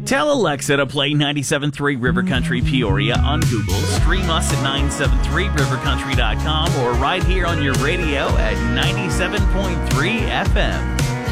Tell Alexa to play 97.3 River Country Peoria on Google. Stream us at 973rivercountry.com or right here on your radio at 97.3 FM.